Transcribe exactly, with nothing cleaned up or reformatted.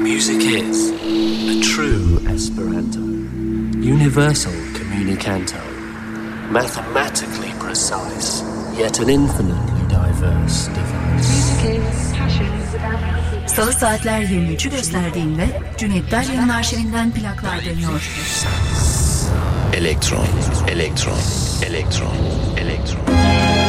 Music is a true Esperanto, universal communicanto, mathematically precise, yet an infinitely diverse device. Music is passion without... Salı saatler yirmi üçü gösterdiğinde Cüneyt Dalya'nın arşivinden plaklar dönüyor. Elektron, elektron, elektron, elektron.